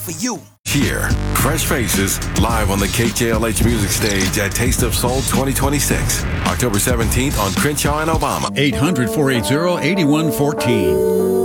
for you. Here, fresh faces live on the KJLH Music Stage at Taste of Soul 2026, October 17th on Crenshaw and Obama. 800-480-8114.